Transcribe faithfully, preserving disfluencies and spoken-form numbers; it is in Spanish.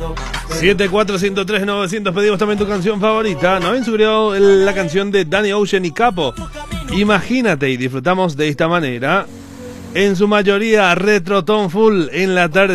siete cuatro uno cero tres novecientos, pedimos también tu canción favorita. ¿No habían subido la canción de Danny Ocean y Capo? Imagínate, y disfrutamos de esta manera. En su mayoría retro tone full en la tarde.